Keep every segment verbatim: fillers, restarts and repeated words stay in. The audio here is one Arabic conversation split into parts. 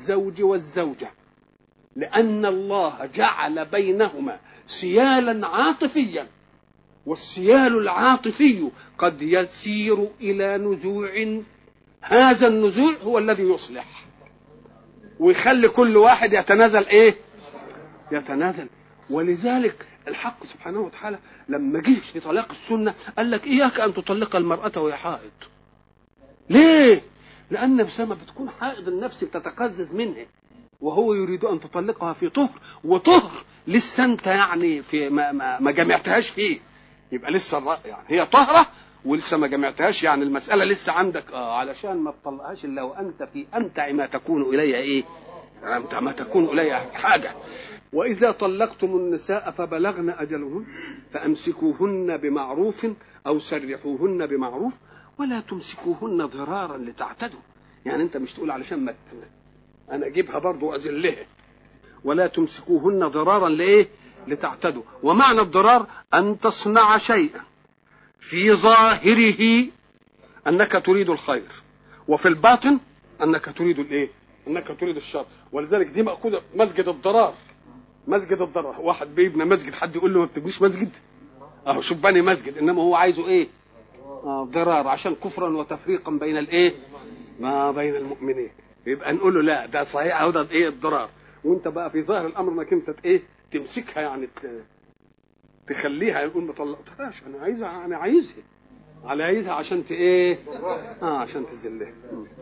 الزوج والزوجة، لأن الله جعل بينهما سيالا عاطفيا، والسيال العاطفي قد يسير إلى نزوع، هذا النزوع هو الذي يصلح ويخلي كل واحد يتنازل ايه يتنازل. ولذلك الحق سبحانه وتعالى لما جه في طلاق السنة قال لك إياك أن تطلق المرأة وهي حائض. ليه؟ لأن بسبب بتكون حائض النفس بتتقزز منها، وهو يريد أن تطلقها في طهر، وطهر لسه أنت يعني في ما, ما, ما جمعتهاش فيه، يبقى لسه يعني هي طهرة ولسه ما جمعتهاش، يعني المسألة لسه عندك آه علشان ما تطلقهاش إلا وأنت في أمتع ما تكون إليها إيه؟ أمتع ما تكون إليها حاجة. وإذا طلقتم النساء فبلغن أجلهن فأمسكوهن بمعروف أو سرحوهن بمعروف ولا تمسكوهن ضرارا لتعتدوا. يعني أنت مش تقول علشان ما أنا أجيبها برضو وأذلها، ولا تمسكوهن ضرارا لإيه؟ لتعتدوا. ومعنى الضرار أن تصنع شيئا في ظاهره أنك تريد الخير، وفي الباطن أنك تريد الإيه؟ أنك تريد الشر. ولذلك دي مأخوذة مسجد الضرار. مسجد الضرر، واحد بيبنى مسجد حد يقول له ما بتبنيش مسجد، اهو شوف بني مسجد، انما هو عايزه ايه؟ آه ضرار، عشان كفرا وتفريقا بين الايه؟ ما بين المؤمنين. يبقى نقول له لا ده صحيح اهو ده ايه الضرار، وانت بقى في ظاهر الامر انك انت ايه؟ تمسكها يعني تخليها، يقول ما طلقتهاش انا عايزها، انا عايزها على عايزها عشان ت ايه؟ اه عشان تذلها.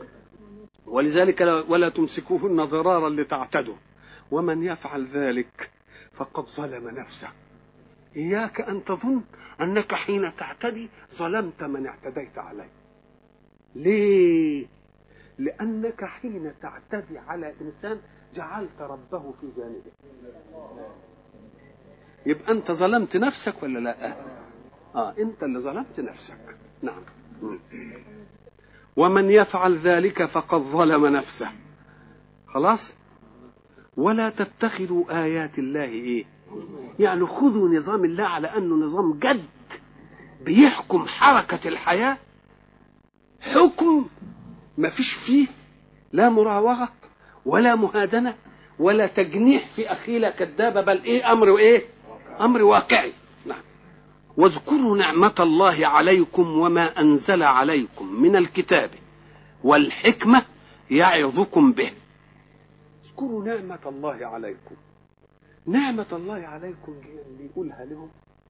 ولذلك ولا تمسكوهن ضرارا لتعتدوا ومن يفعل ذلك فقد ظلم نفسه. إياك أن تظن أنك حين تعتدي ظلمت من اعتديت عليه. ليه؟ لأنك حين تعتدي على إنسان جعلت ربه في جانبه، يبقى أنت ظلمت نفسك ولا لا؟ آه أنت اللي ظلمت نفسك. نعم. ومن يفعل ذلك فقد ظلم نفسه. خلاص؟ ولا تتخذوا آيات الله إيه؟ يعني خذوا نظام الله على أنه نظام جد بيحكم حركة الحياة، حكم ما فيش فيه لا مراوغة ولا مهادنة ولا تجنيح في أخيلة كذابة، بل إيه؟ أمر وإيه؟ أمر واقعي. نعم. واذكروا نعمة الله عليكم وما أنزل عليكم من الكتاب والحكمة يعظكم به. اذكروا نعمة الله عليكم. نعمة الله عليكم دي بيقولها لهم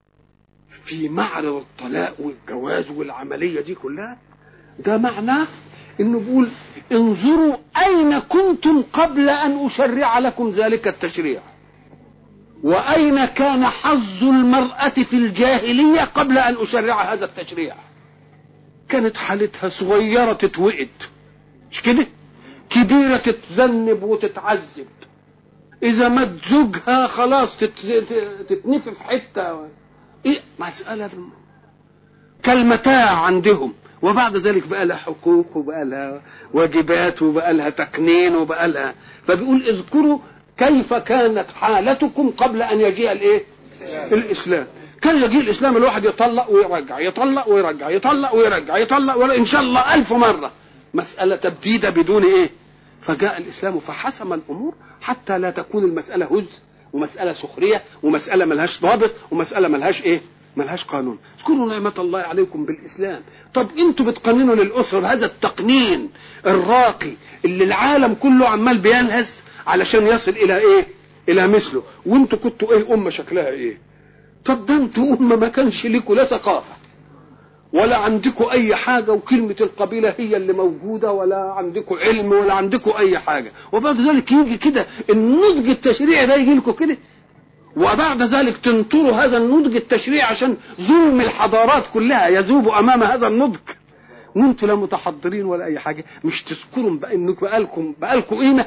في معرض الطلاق والجواز والعملية دي كلها، ده معناه انه بيقول انظروا اين كنتم قبل ان اشرع لكم ذلك التشريع، واين كان حظ المرأة في الجاهلية قبل ان اشرع هذا التشريع. كانت حالتها صغيرة تتوئد، مش كده؟ كبيرة تتذنب وتتعذب، إذا مات زوجها خلاص تتنفي في حتة. إيه مسألة كالمتاع عندهم، وبعد ذلك بقى لها حقوق وبقى لها واجبات وبقى لها تقنين وبقى لها. فبيقول اذكروا كيف كانت حالتكم قبل أن يجيء الإيه؟ الإسلام. كان يجيء الإسلام الواحد يطلق ويرجع، يطلق ويرجع، يطلق ويرجع، يطلق ويرجع إن شاء الله ألف مرة، مسألة تبديدة بدون إيه؟ فجاء الإسلام فحسم الأمور حتى لا تكون المسألة هز ومسألة سخرية ومسألة ملهاش ضابط ومسألة ملهاش إيه؟ ملهاش قانون. اذكروا نعمة الله عليكم بالإسلام. طب أنتوا بتقننوا للأسرة بهذا التقنين الراقي اللي العالم كله عمال بينهز علشان يصل إلى إيه؟ إلى مثله، وأنتوا كنتوا إيه؟ أمة شكلها إيه؟ طب ده أنتوا أمة ما كانش لكم لا ثقافة ولا عندكم اي حاجة، وكلمة القبيلة هي اللي موجودة، ولا عندكم علم ولا عندكم اي حاجة، وبعد ذلك يجي كده النضج التشريعي ده يجي لكم كده، وبعد ذلك تنطروا هذا النضج التشريعي عشان ظلم الحضارات كلها يذوب امام هذا النضج، وانتوا لا متحضرين ولا اي حاجة. مش تذكروا بقى انكم بقالكم بقالكم قيمة؟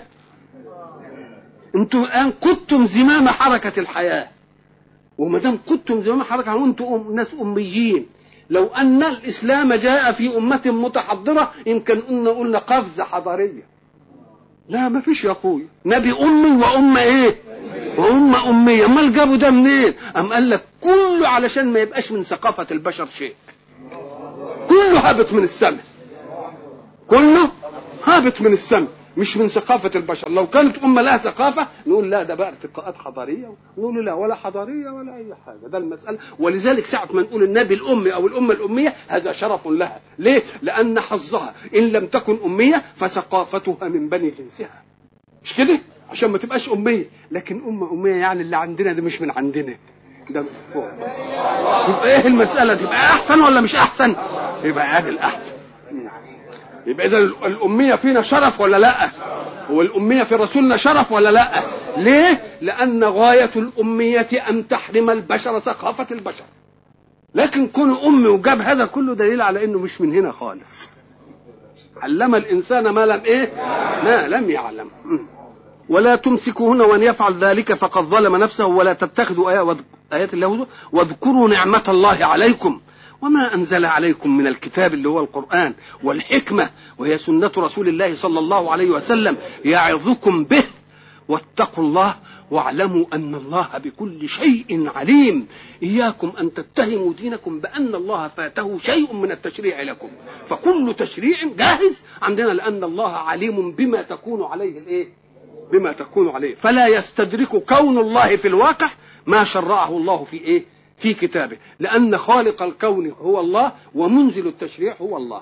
انتوا الان كنتم زمام حركة الحياة، وما دام كنتم زمام حركة وانتم ناس اميين، لو أن الإسلام جاء في أمة متحضرة يمكن قلنا قلنا قفزة حضارية. لا ما فيش يا أخوي، نبي أمي وأمة إيه؟ وأمة أمية. ما جابوا ده منين؟ أم قال لك كله علشان ما يبقاش من ثقافة البشر شيء، كله هابط من السماء، كله هابط من السماء. مش من ثقافة البشر. لو كانت أمة لها ثقافة نقول لا ده بقى ارتقاءات حضارية، نقول لا ولا حضارية ولا أي حاجة، ده المسألة. ولذلك ساعة ما نقول النبي الأمي أو الأمة الأمية هذا شرف لها. ليه؟ لأن حظها إن لم تكن أمية فثقافتها من بني جنسها، مش كده؟ عشان ما تبقاش أمية. لكن أمة أمية يعني اللي عندنا ده مش من عندنا، ده من فوق. يبقى إيه المسألة؟ تبقى أحسن ولا مش أحسن؟ يبقى عادل أحسن. يبقى إذا الأمية فينا شرف ولا لا؟ والأمية في رسولنا شرف ولا لا؟ ليه؟ لأن غاية الأمية أن تحرم البشر ثقافة البشر. لكن كون أمي وجاب هذا كله دليل على إنه مش من هنا خالص. علم الإنسان ما لم إيه؟ ما لم يعلم. ولا تمسكوهن وأن يفعل ذلك فقد ظلم نفسه ولا تتخذوا آيات الله واذكروا نعمة الله عليكم وما أنزل عليكم من الكتاب اللي هو القرآن والحكمة وهي سنة رسول الله صلى الله عليه وسلم يعظكم به واتقوا الله واعلموا أن الله بكل شيء عليم. إياكم أن تتهموا دينكم بأن الله فاته شيء من التشريع لكم، فكل تشريع جاهز عندنا لأن الله عليم بما تكون عليه الإيه؟ بما تكون عليه. فلا يستدرك كون الله في الواقع ما شرعه الله في إيه؟ في كتابه، لأن خالق الكون هو الله ومنزل التشريع هو الله.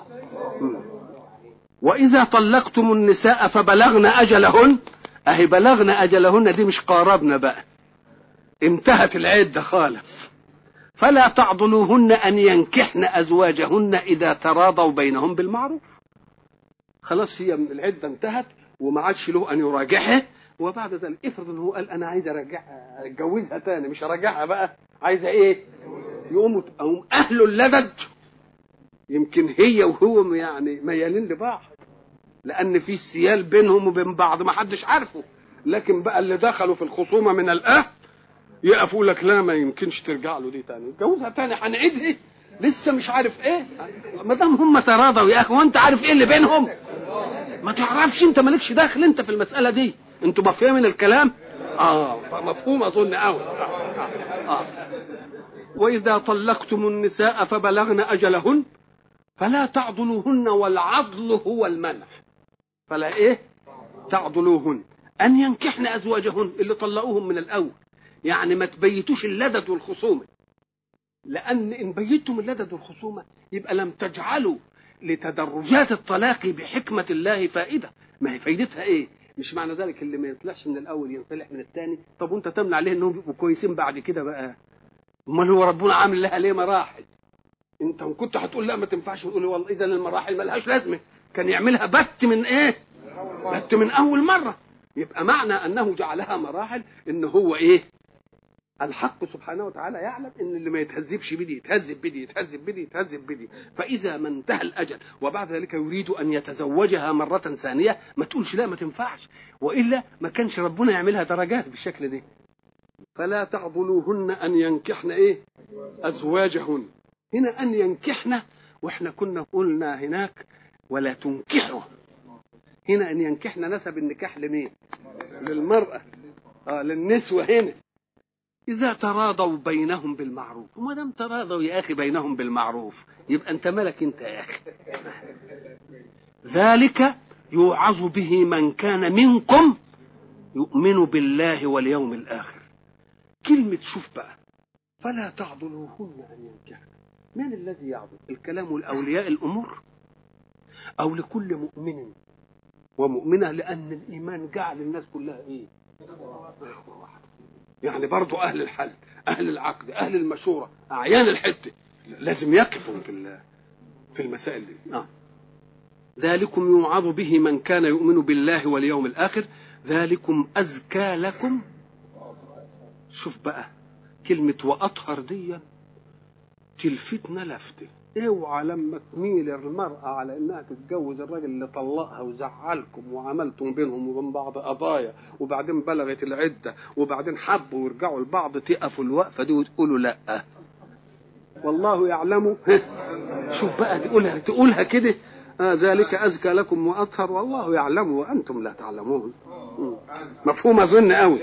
وإذا طلقتم النساء فبلغن أجلهن، أهي بلغن أجلهن دي مش قاربنا بقى، انتهت العدة خالص. فلا تعضلوهن أن ينكحن أزواجهن إذا تراضوا بينهم بالمعروف. خلاص هي من العدة انتهت وما عادش له أن يراجعها، وبعد ذلك افرض ان هو قال انا عايز ارجعها اتجوزها تاني، مش هرجعها بقى، عايزه ايه؟ يقوموا تقوم اهل اللدد يمكن هي وهو يعني ميالين لبعض لان في سيال بينهم وبين بعض ما حدش عارفه. لكن بقى اللي دخلوا في الخصومه من الاهل يقفوا لك لا ما يمكنش ترجع له دي تاني، اتجوزها تاني هنعيدها لسه مش عارف ايه. ما دام هم تراضوا يا اخي وانت عارف ايه اللي بينهم، ما تعرفش انت مالكش داخل انت في المساله دي. انتوا مفهومين الكلام؟ اه مفهوم اظن قوي. اه واذا طلقتم النساء فبلغن اجلهن فلا تعضلوهن، والعضل هو المنع. فلا ايه؟ تعضلوهن ان ينكحن ازواجهن اللي طلقوهم من الاول، يعني ما تبيتوش اللدد والخصومه، لان ان بيتم اللدد والخصومه يبقى لم تجعلوا لتدرجات الطلاق بحكمه الله فائده. ما هي فايدتها ايه؟ مش معنى ذلك اللي ما يصلحش من الاول ينصلح من الثاني. طب وانت تمنع عليه انهم يبقوا كويسين بعد كده بقى؟ امال هو ربنا عامل لها ليه مراحل؟ انت كنت هتقول لا ما تنفعش، نقول والله اذا المراحل ملهاش لازمه، كان يعملها بت من ايه؟ بت من اول مره. يبقى معنى انه جعلها مراحل ان هو ايه؟ الحق سبحانه وتعالى يعلم ان اللي ما يتهذبش بدي يتهذب بدي يتهذب بدي يتهذب بدي. فاذا ما انتهى الاجل وبعد ذلك يريد ان يتزوجها مره ثانيه ما تقولش لا ما تنفعش، والا ما كانش ربنا يعملها درجات بالشكل ده. فلا تعضلوهن ان ينكحن ايه؟ ازواجهن. هنا ان ينكحن، واحنا كنا قلنا هناك ولا تنكحوا. هنا ان ينكحن نسب النكاح لمين؟ للمراه، اه للنسوه. هنا إذا تراضوا بينهم بالمعروف. وما دام تراضوا يا أخي بينهم بالمعروف يبقى أنت مالك أنت يا أخي؟ ذلك يوعظ به من كان منكم يؤمن بالله واليوم الآخر. كلمة شوف بقى فلا تعضلوهن أن ينكحن. من الذي يعضل؟ الكلام الأولياء الأمور أو لكل مؤمن ومؤمنة؟ لأن الإيمان جعل الناس كلها إيه؟ يعني برضو أهل الحل أهل العقد أهل المشورة أعيان الحتة لازم يقفوا في في المسائل دي. آه. ذلكم يوعظ به من كان يؤمن بالله واليوم الآخر ذلكم أزكى لكم. شوف بقى كلمة وأطهر دي تلفتنا لفتة. اوعى لما تميل المرأة على انها تتجوز الراجل اللي طلقها وزعلكم وعملتم بينهم وبين بعض قضايا وبعدين بلغت العدة وبعدين حبوا ويرجعوا لبعض تقفوا الوقفة دي وتقولوا لا والله يعلم. شوف بقى تقولها تقولها كده آه ذلك أزكى لكم وأطهر والله يعلم وأنتم لا تعلمون. مفهوم أظن قوي.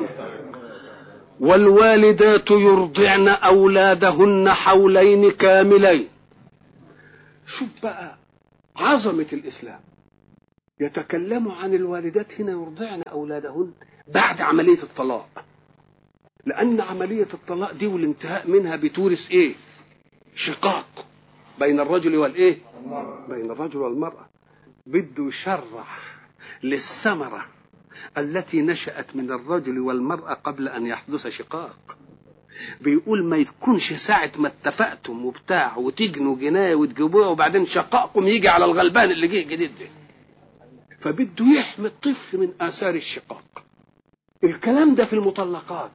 والوالدات يرضعن أولادهن حولين كاملين. شوف بقى عظمة الإسلام. يتكلم عن الوالدات هنا يرضعن أولادهن بعد عملية الطلاق، لأن عملية الطلاق دي والانتهاء منها بتورث إيه؟ شقاق بين الرجل والإيه؟ بين الرجل والمرأة. بده يشرع للثمرة التي نشأت من الرجل والمرأة قبل أن يحدث شقاق. بيقول ما يكونش ساعة ما اتفقتم وبتاع وتجنوا جناية وتجيبوها وبعدين شقاقكم يجي على الغلبان اللي جه جديد ده. فبده يحمي الطفل من آثار الشقاق. الكلام ده في المطلقات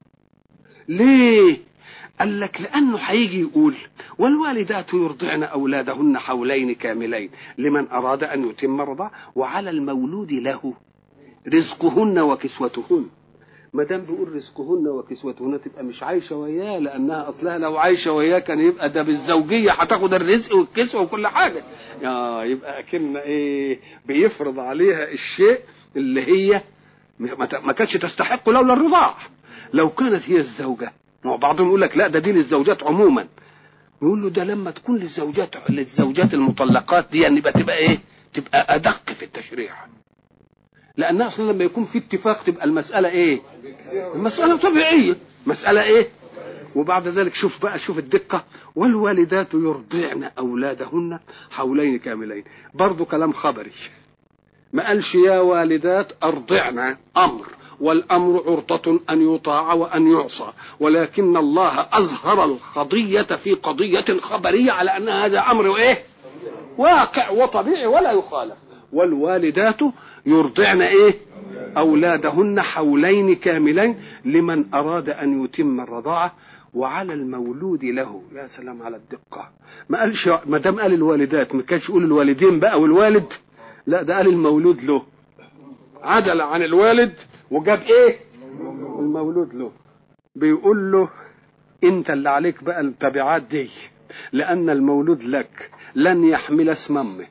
ليه؟ قال لك لأنه هيجي يقول والوالدات يرضعن أولادهن حولين كاملين لمن أراد أن يتم الرضاعة وعلى المولود له رزقهن وكسوتهن. ما دام بيقول رزقهن وكسوتهن تبقى مش عايشه وياه، لانها اصلها لو عايشه وياه كان يبقى ده بالزوجيه هتاخد الرزق والكسوه وكل حاجه. يا يبقى اكن ايه بيفرض عليها الشيء اللي هي ما كانتش تستحقه لولا الرضاع. لو كانت هي الزوجه، وبعضهم يقول لك لا ده دي للزوجات عموما، يقول له ده لما تكون للزوجات للزوجات المطلقات دي يعني يبقى تبقى ايه؟ تبقى ادق في التشريع، لأنها أصلا لما يكون في اتفاق تبقى المسألة إيه؟ المسألة طبيعية، مسألة إيه؟ وبعد ذلك شوف بقى شوف الدقة، والوالدات يرضعن أولادهن حولين كاملين. برضو كلام خبري، ما قالش يا والدات أرضعن أمر، والأمر عرضة أن يطاع وأن يعصى، ولكن الله أظهر القضية في قضية خبرية على أن هذا أمر إيه؟ واقع وطبيعي ولا يخالف. والوالدات يرضعن ايه؟ اولادهن حولين كاملين لمن اراد ان يتم الرضاعه وعلى المولود له. يا سلام على الدقه، ما قالش ما دام قال الوالدات ما كانش يقول الوالدين بقى والوالد، لا ده قال المولود له، عدل عن الوالد وجاب ايه؟ المولود له. بيقول له انت اللي عليك بقى التبعات دي، لان المولود لك لن يحمل اسم امه،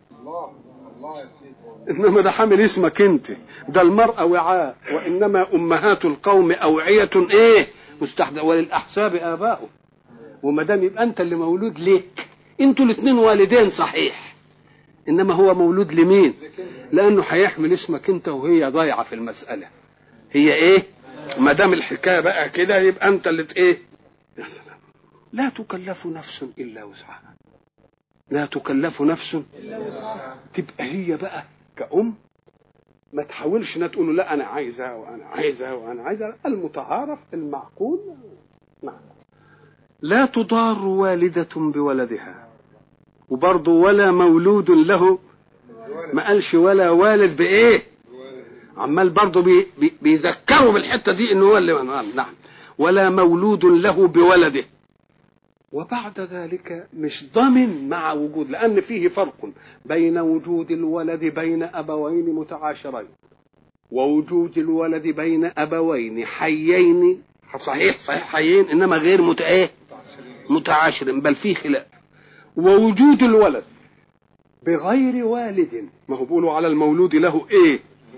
انما ده حامل اسمك انت. ده المرأة وعاء، وانما امهات القوم اوعية ايه؟ مستحدثة، وللاحساب اباؤه. وما دام يبقى انت اللي مولود ليك، انتوا الاثنين والدين صحيح، انما هو مولود لمين؟ لانه هيحمل اسمك انت وهي ضايعة في المسألة. هي ايه؟ ما دام الحكاية بقى كده يبقى انت اللي ايه؟ يا سلام. لا تكلف نفس الا وسعها، لا تكلف نفس الا وسعها. تبقى هي بقى كأم ما تحاولش انها تقول لا انا عايزه وانا عايزه وانا عايزه، المتعارف المعقول. نعم. لا تضار والدة بولدها، وبرضه ولا مولود له، ما قالش ولا والد بايه، عمال برضه بي بي بيذكروا بالحته دي انه هو اللي نعم. ولا مولود له بولده. وبعد ذلك مش ضامن مع وجود، لأن فيه فرق بين وجود الولد بين أبوين متعاشرين ووجود الولد بين أبوين حيين، صحيح صحيح حيين إنما غير متآه متعاشرين، بل فيه خلاف. ووجود الولد بغير والد، ما هو بيقولوا على المولود له إيه؟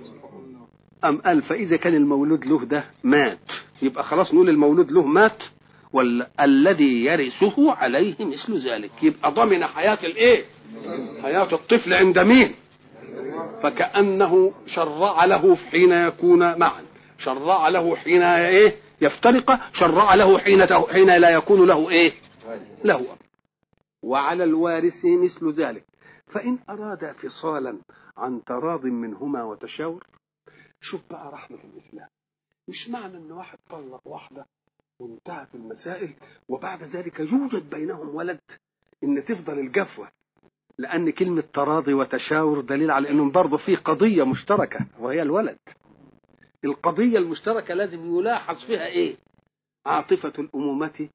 أم قال فإذا كان المولود له ده مات يبقى خلاص نقول المولود له مات، والذي يرثه عليه مثل ذلك، يبقى ضمن حياة الايه؟ حياة الطفل عند مين؟ فكأنه شرع له حين يكون معا، شرع له حين ايه؟ يفترق، شرع له حين حين لا يكون له ايه؟ له. وعلى الوارث مثل ذلك، فإن أراد فصالا عن تراض منهما وتشاور. شوف بقى رحمة الإسلام، مش معنى ان واحد طلق واحدة وانتهت المسائل وبعد ذلك يوجد بينهم ولد ان تفضل الجفوة، لان كلمة تراضي وتشاور دليل على انهم برضو في قضية مشتركة وهي الولد. القضية المشتركة لازم يلاحظ فيها ايه؟ عاطفة الامومة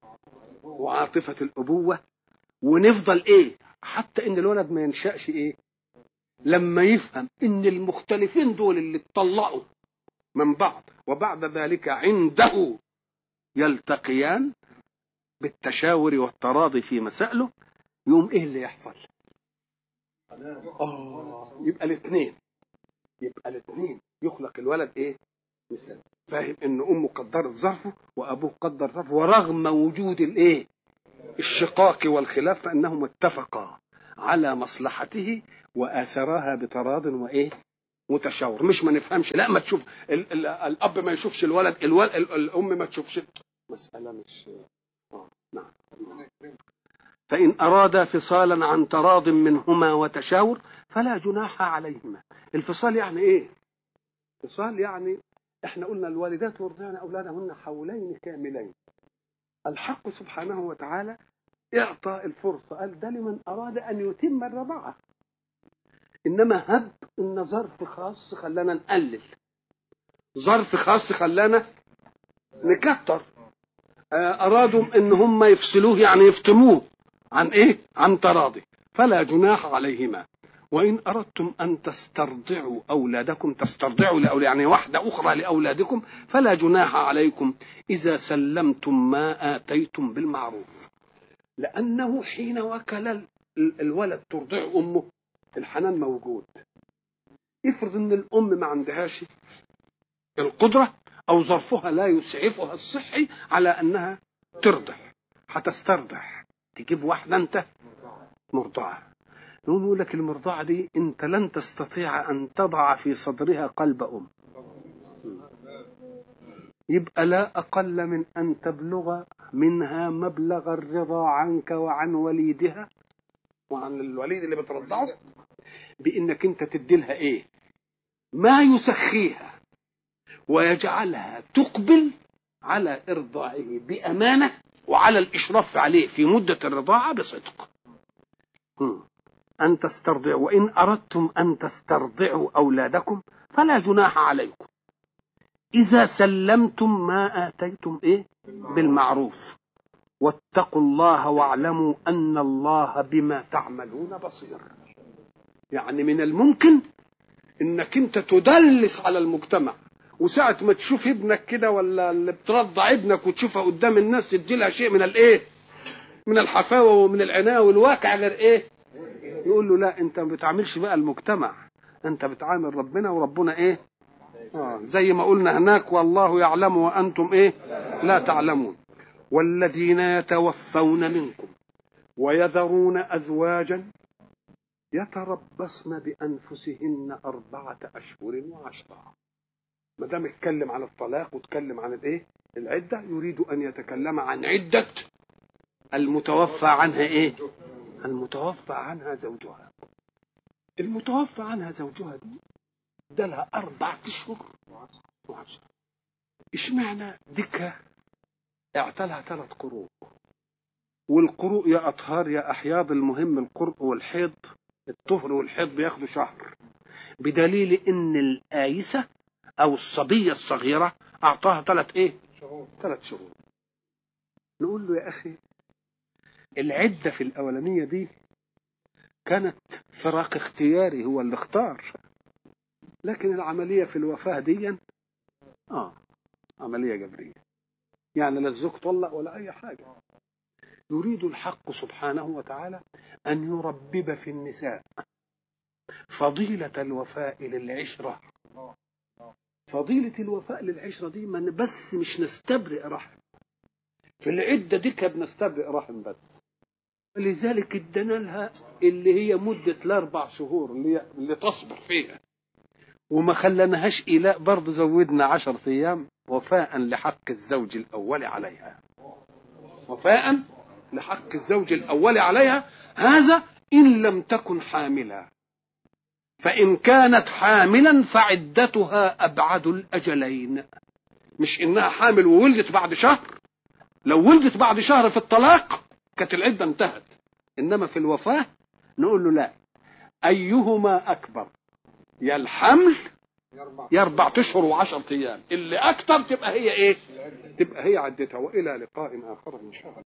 وعاطفة الابوة، ونفضل ايه؟ حتى ان الولد ما ينشأش ايه؟ لما يفهم ان المختلفين دول اللي اتطلقوا من بعض وبعد ذلك عنده يلتقيان بالتشاور والتراضي في مسائله، يوم ايه اللي يحصل؟ اه يبقى الاثنين يبقى الاثنين يخلق الولد ايه؟ مثال فاهم ان امه قدرت ظرفه وابوه قدر ظرفه، ورغم وجود الايه؟ الشقاق والخلاف، فانهم اتفقا على مصلحته وآثرها بتراض وإيه متشاور. مش ما نفهمش، لا ما تشوف ال ال الأب ما يشوفش الولد، الولد الأم ما تشوفش، مسألة مش آه. نعم. فإن أرادا فصالا عن تراض منهما وتشاور فلا جناح عليهما. الفصال يعني إيه؟ فصال يعني إحنا قلنا الوالدات يرضعن أولادهن حولين كاملين. الحق سبحانه وتعالى اعطى الفرصة، قال ده لمن أراد أن يتم الرضاعة، إنما هب إن ظرف خاص خلانا نقلل، ظرف خاص خلانا نكتر. أرادوا إن هم يفصلوه يعني يفتموه عن إيه؟ عن تراضي، فلا جناح عليهما. وإن أردتم أن تسترضعوا أولادكم، تسترضعوا لأولاد يعني واحدة أخرى لأولادكم، فلا جناح عليكم إذا سلمتم ما آتيتم بالمعروف. لأنه حين وكل الولد ترضع أمه الحنان موجود. افرض ان الام ما عندهاش القدره او ظرفها لا يسعفها الصحي على انها ترضع، هتسترضع تجيب واحده انت مرضعه، يقوم يقول لك المرضعه دي انت لن تستطيع ان تضع في صدرها قلب ام، يبقى لا اقل من ان تبلغ منها مبلغ الرضا عنك وعن وليدها وعن الوليد اللي بترضعه، بانك انت تدي لها ايه؟ ما يسخيها ويجعلها تقبل على ارضاعه بامانه وعلى الاشراف عليه في مده الرضاعه بصدق. ان تسترضعوا، وان اردتم ان تسترضعوا اولادكم فلا جناح عليكم اذا سلمتم ما اتيتم ايه بالمعروف، واتقوا الله واعلموا ان الله بما تعملون بصير. يعني من الممكن انك انت تدلس على المجتمع، وساعة ما تشوف ابنك كده ولا اللي بترضع ابنك وتشوفها قدام الناس تدي لها شيء من الايه من الحفاوة ومن العناية والواقع غير ايه، يقول له لا انت ما بتعاملش بقى المجتمع، انت بتعامل ربنا، وربنا ايه آه زي ما قلنا هناك والله يعلم وانتم ايه لا تعلمون. والذين يتوفون منكم ويذرون ازواجا يتربصن بأنفسهن أربعة أشهر وعشرة. ما دام اتكلم عن الطلاق واتكلم عن الايه العدة، يريد أن يتكلم عن عدة المتوفى عنها ايه المتوفى عنها زوجها. المتوفى عنها زوجها دي ده لها أربعة أشهر وعشرة. اشمعنى ديك اعتلها ثلاث قروء، والقروء يا أطهار يا أحياض، المهم القرء والحيض، الطهر والحيض بياخدوا شهر، بدليل ان الآيسة او الصبية الصغيرة اعطاها ثلاث ايه ثلاث شهور. نقول له يا اخي العدة في الاولانية دي كانت فراق اختياري، هو اللي اختار، لكن العملية في الوفاة دي اه عملية جبرية، يعني لا الزوج طلق ولا اي حاجة. يريد الحق سبحانه وتعالى أن يربب في النساء فضيلة الوفاء للعشرة. فضيلة الوفاء للعشرة دي من بس مش نستبرئ رحم، في العدة دي بنستبرئ رحم بس، لذلك ادنا لها اللي هي مدة الأربع شهور اللي, اللي تصبر فيها، وما خلناهاش إلاء، برضه زودنا عشر أيام وفاء لحق الزوج الأول عليها، وفاء لحق الزوج الأول عليها. هذا إن لم تكن حاملا، فإن كانت حاملا فعدتها أبعد الأجلين، مش إنها حامل وولدت بعد شهر، لو ولدت بعد شهر في الطلاق كانت العدة انتهت، إنما في الوفاة نقول له لا، أيهما أكبر، يا الحمل يا أربعة أشهر وعشرة أيام، اللي أكتر تبقى هي إيه تبقى هي عدتها. وإلى لقاء آخر إن شاء الله.